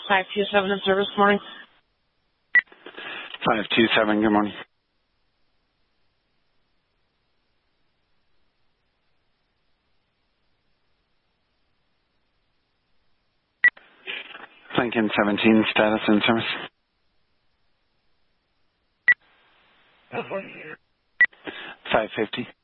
527 in service, morning. 527, good morning. Lincoln 17, status in service. 550.